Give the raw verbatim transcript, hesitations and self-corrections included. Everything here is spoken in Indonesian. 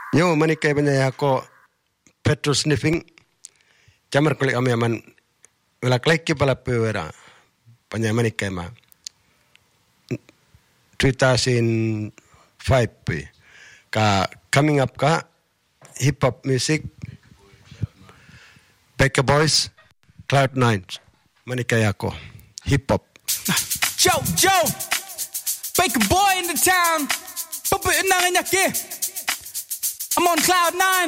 Yo manikai banya ko petrol sniffing. Jamar kulik kami aman wala kleki pala pewera. Banya manikai ma. two thousand five pe. Ka coming up ka hip hop music. Baker Boys, Cloud nine. Manikai ako. Hip hop. Joe, Joe. Baker boy in the town. Papa inang nyaki. I'm on cloud nine.